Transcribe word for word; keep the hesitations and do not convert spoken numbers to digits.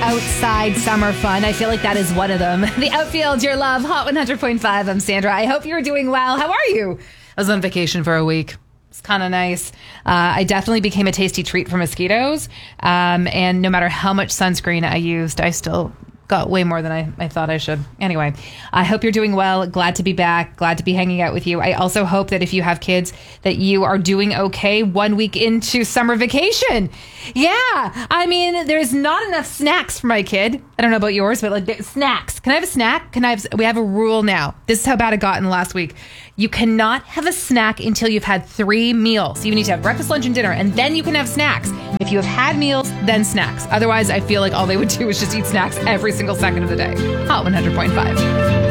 outside summer fun. I feel like that is one of them. The Outfield, your love, Hot one hundred point five. I'm Sandra. I hope you're doing well. How are you? I was on vacation for a week. It's kind of nice. Uh, I definitely became a tasty treat for mosquitoes. Um, and no matter how much sunscreen I used, I still got way more than I, I thought I should. Anyway, I hope you're doing well. Glad to be back. Glad to be hanging out with you. I also hope that if you have kids, that you are doing okay one week into summer vacation. Yeah. I mean, there's not enough snacks for my kid. I don't know about yours, but like snacks. Can I have a snack? Can I have, we have a rule now. This is how bad it got in the last week. You cannot have a snack until you've had three meals. You need to have breakfast, lunch, and dinner, and then you can have snacks. If you have had meals, then snacks. Otherwise, I feel like all they would do is just eat snacks every single second of the day. Hot one hundred point five.